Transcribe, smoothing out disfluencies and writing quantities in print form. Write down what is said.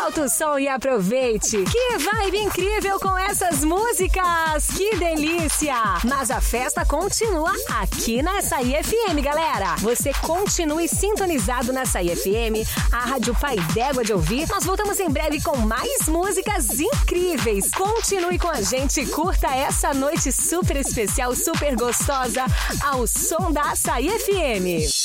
Solta o som e aproveite. Que vibe incrível com essas músicas. Que delícia. Mas a festa continua aqui na Açaí FM, galera. Você continue sintonizado na Açaí FM, a Rádio Pai d'Égua de ouvir. Nós voltamos em breve com mais músicas incríveis. Continue com a gente e curta essa noite super especial, super gostosa, ao som da Açaí FM.